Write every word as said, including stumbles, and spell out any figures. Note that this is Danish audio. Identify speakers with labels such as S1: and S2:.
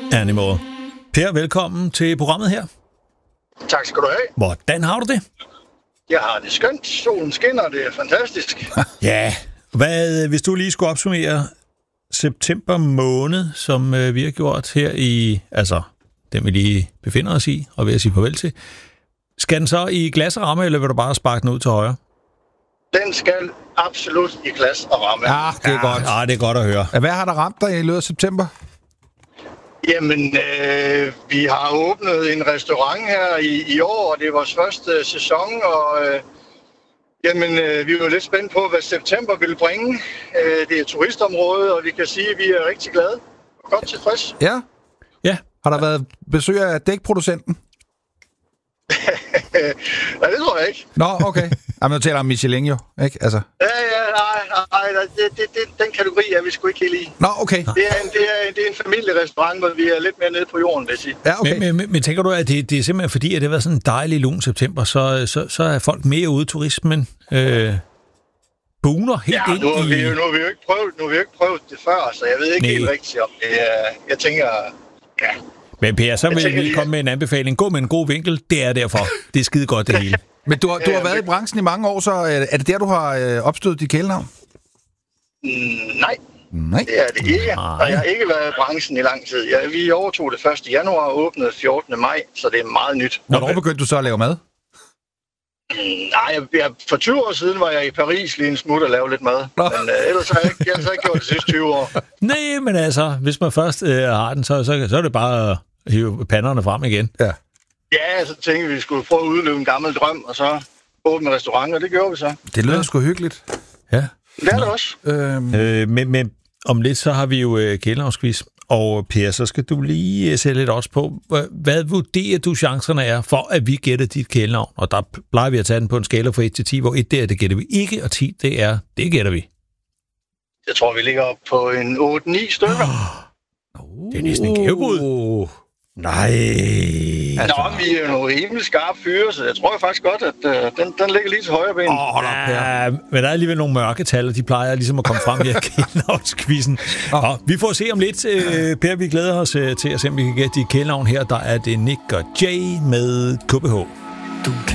S1: Animal. Per, velkommen til programmet her.
S2: Tak skal du have.
S1: Hvordan har du det?
S2: Jeg har det skønt. Solen skinner, det er fantastisk.
S1: Ja. Hvad, hvis du lige skulle opsummere september måned, som øh, vi har gjort her i, altså den vi lige befinder os i, og ved at sige farvel til, skal den så i glas og ramme, eller vil du bare sparke den ud til højre?
S2: Den skal absolut i glas og ramme.
S3: Ja, det er ja, godt.
S1: Ja, det er godt at høre.
S3: Hvad har der ramt dig i løbet af september?
S2: Jamen, øh, vi har åbnet en restaurant her i, i år, og det er vores første sæson, og øh, jamen, øh, vi er jo lidt spændt på, hvad september vil bringe. Øh, det er turistområdet, og vi kan sige, at vi er rigtig glade og godt tilfreds.
S3: Ja.
S1: Ja.
S3: Har der været besøg af dækproducenten?
S2: Nej, det tror jeg ikke.
S3: Nå, okay. Jamen, nu taler om Michelin jo, ikke? Altså.
S2: Ja, ja, nej, nej, det, det, det, den kategori er vi sgu ikke helt i.
S3: Nå, okay.
S2: Det er en, det er, det er en familierestaurant, hvor vi er lidt mere nede på jorden, vil jeg sige.
S3: Ja, okay.
S1: Men, men, men tænker du, at det, det er simpelthen fordi, at det har været sådan en dejlig lun september, så, så, så er folk mere ude i turismen, øh, buner helt
S2: ja,
S1: ind
S2: nu har vi,
S1: i...
S2: jo, nu har vi jo ikke prøvet, nu har vi jo ikke prøvet det før, så jeg ved ikke
S1: Nej.
S2: helt rigtigt om det. Jeg tænker, ja.
S1: Men Per, så vil
S2: tænker,
S1: vi komme med en anbefaling. Gå med en god vinkel, det er derfor. Det er skide godt det hele.
S3: Men du har, du har været i branchen i mange år, så er det der, du har øh, opstået dit kælenavn?
S2: Mm, nej,
S3: Nej.
S2: det er det ikke.
S1: Nej.
S2: Og jeg har ikke været i branchen i lang tid. Jeg, vi overtog det første januar og åbnede fjortende maj, så det er meget nyt.
S3: Hvornår begyndte du så at lave mad?
S2: Mm, nej, jeg, jeg, for tyve år siden var jeg i Paris lige en smut og lave lidt mad.
S3: Nå.
S2: Men øh, ellers har jeg ikke, ellers har jeg ikke gjort det sidste tyve år.
S1: Nej, men altså, hvis man først øh, har den, så, så, så er det bare at hive panderne frem igen.
S3: Ja.
S2: Ja, så tænkte vi, vi skulle prøve at udløbe en gammel drøm, og så åbne restaurant, og det gjorde vi så.
S3: Det lyder sgu hyggeligt.
S1: Ja.
S2: Det er det også.
S3: Øhm.
S1: Øh, men, men om lidt, så har vi jo øh, kælenavnsquiz. Og Per, så skal du lige øh, sætte lidt også på, hvad vurderer du chancerne er for, at vi gætter dit kælenavn? Og der plejer vi at tage den på en skala fra et til ti, hvor et det er, det gætter vi ikke, og ti det er, det gætter vi.
S2: Jeg tror, vi ligger op på en otte ni stykker.
S1: Oh, det er næsten en gævebud.
S3: Oh.
S1: Nej.
S2: Altså, Nå, vi er jo nogle rimelig skarpe fyre, så jeg tror faktisk godt, at uh, den, den ligger lige til højre ben.
S1: Åh, hold op, ja, men der er alligevel nogle mørke tal, og de plejer ligesom at komme frem i kælenavnskvizzen. Oh. Vi får se om lidt, uh, Per, vi glæder os uh, til at se, om vi kan gætte dit kælenavn her. Der er det Nick og Jay med K B H. Du